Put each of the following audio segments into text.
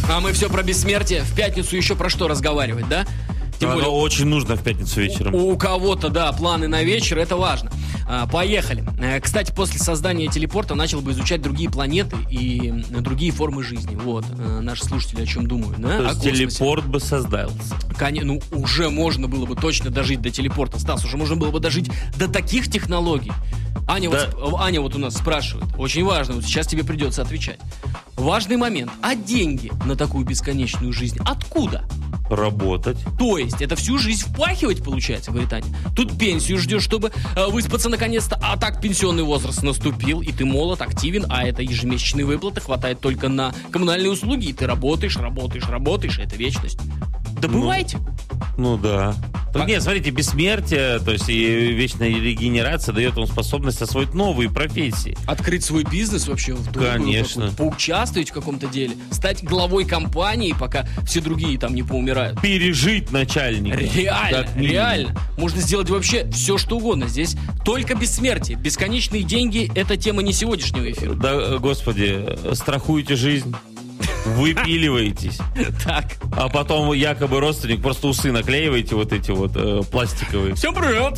А мы все про бессмертие. В пятницу еще про что разговаривать, да? Тем более, очень нужно в пятницу вечером. У кого-то, да, планы на вечер, это важно. Поехали. Кстати, после создания телепорта начал бы изучать другие планеты и другие формы жизни. Вот, наши слушатели о чем думают, да? То есть телепорт бы создался. Ну, уже можно было бы точно дожить до телепорта. Стас, уже можно было бы дожить до таких технологий. Аня, да. Аня вот у нас спрашивает. Очень важно, вот сейчас тебе придется отвечать. Важный момент. А деньги на такую бесконечную жизнь откуда? Работать. То есть, это всю жизнь впахивать, получается, говорит Аня. Тут пенсию ждешь, чтобы выспаться наконец-то, а так пенсионный возраст наступил, и ты молод, активен, а это ежемесячные выплаты хватает только на коммунальные услуги, и ты работаешь, это вечность. Добывайте. Ну да. Нет, смотрите, бессмертие, то есть и вечная регенерация дает вам способность освоить новые профессии. Открыть свой бизнес вообще в другую. Конечно. Поучаствовать в каком-то деле. Стать главой компании, пока все другие там не поумирают. Пережить начальника. Реально. Можно сделать вообще все, что угодно. Здесь только бессмертие. Бесконечные деньги — это тема не сегодняшнего эфира. Да, господи, страхуете жизнь. Выпиливаетесь. Так. А потом якобы родственник, просто усы наклеиваете вот эти вот пластиковые. Всем привет.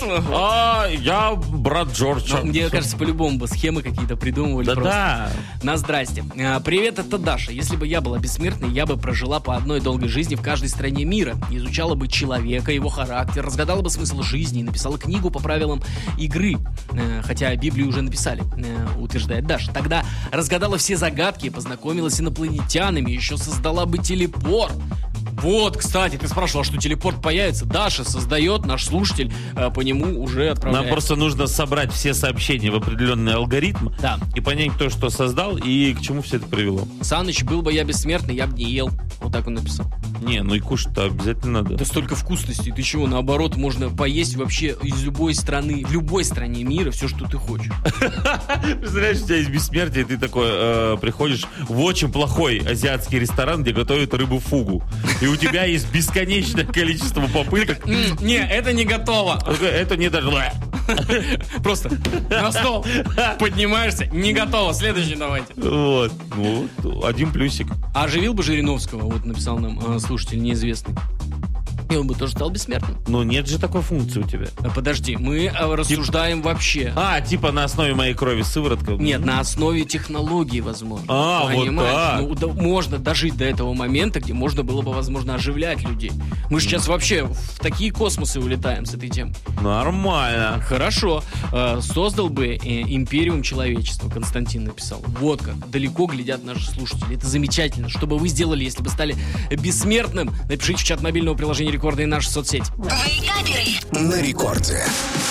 Я брат Джорджа. Мне кажется, по-любому бы схемы какие-то придумывали. Да. На здрасте. Привет, это Даша. Если бы я была бессмертной, я бы прожила по одной долгой жизни в каждой стране мира. Изучала бы человека, его характер, разгадала бы смысл жизни и написала книгу по правилам игры. Хотя Библию уже написали, утверждает Даша. Тогда разгадала все загадки, познакомилась с инопланетянами, еще создала бы телепорт. Вот, кстати, ты спрашивала, что телепорт появится. Даша создает, наш слушатель по нему уже отправляет. Нам просто нужно собрать все сообщения в определенный алгоритм, да, и понять, кто что создал и к чему все это привело. Саныч, был бы я бессмертный, я бы не ел. Вот так он написал. Не, ну и кушать-то обязательно надо. Да столько вкусностей, ты чего? Наоборот, можно поесть вообще из любой страны, в любой стране мира все, что ты хочешь. Представляешь, у тебя есть бессмертие, и ты такой приходишь в очень плохой азиатский ресторан, где готовят рыбу фугу. И у тебя есть бесконечное количество попыток. Не, это не готово. Это не даже... Просто на стол поднимаешься, не готово. Следующий давайте. Вот. Ну, один плюсик. А оживил бы Жириновского, вот написал нам слушатель неизвестный. И он бы тоже стал бессмертным. Но нет же такой функции у тебя. Подожди, мы рассуждаем вообще. Типа на основе моей крови сыворотка? Нет, на основе технологий, возможно. Понимаешь? Вот так. Можно дожить до этого момента, где можно было бы, возможно, оживлять людей. Мы же сейчас вообще в такие космосы улетаем с этой темой. Нормально. Хорошо. Создал бы империум человечества, Константин написал. Вот как далеко глядят наши слушатели. Это замечательно. Что бы вы сделали, если бы стали бессмертным? Напишите в чат мобильного приложения Рекорда и наши соцсети. На Рекорде.